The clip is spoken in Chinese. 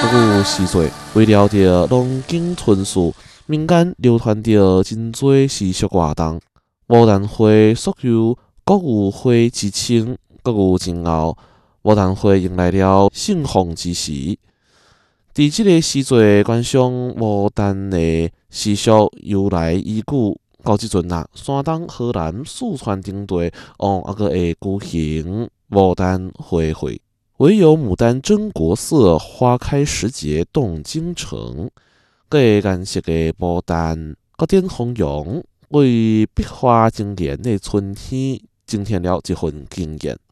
有时节，为了着龙井春树，民间流传着真多习俗活动。牡丹花素有国有花之称，国有真后，牡丹花迎来了盛放之时。伫即个时节，观赏牡丹的习俗由来已久。到即阵啊，山东、河南、四川等地还阁会举行牡丹花卉。唯有牡丹真国色，花开时节动京城。各颜色的牡丹各点红荣，为百花争艳的春天增添了一份惊艳。